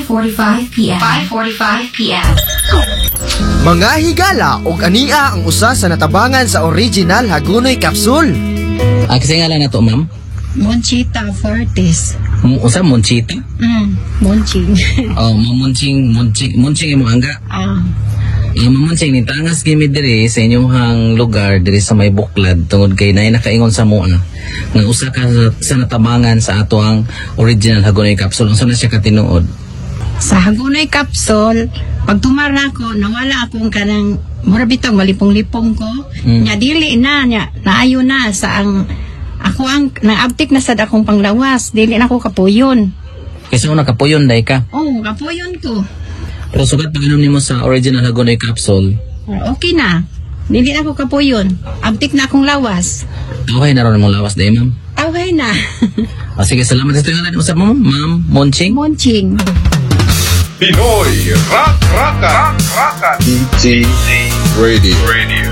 5:45 p.m. 5:45 p.m. Mga higala og ania ang usa sa natabangan sa original Hagonoy Capsule. Kasi nga lang na to, ma'am? Monchita Fortis. Usa, Monchita? Monching. Munching imo angga. Mamunching ni tangas gimi diri sa inyong hang lugar diri sa may buklad tungod kay nay nakaingon sa mua nga usa ka sa natabangan sa ato ang original Hagonoy Capsule. Unsa na siya katinuod? Sa Hagonoy Capsule, pag tumara ko, nawala akong kanang mura bitong malipong-lipong ko. Nya dili na, naayo na sa ang ako ang naabtik na sad akong panglawas. Dili na ako kapuyon. Kasi una kapuyon day ka. Oh, kapuyon ko. Pero sugat pag-inom nimo sa original Hagonoy Capsule, Okay na. Dili na ako kapuyon. Abtik na akong lawas. okay na ron mo lawas day, ma'am. Okay na. Sige, salamat sa ito yung usap mo, ma'am. Monching. Monching. Pinoy Rock Rocket. DJ Radio.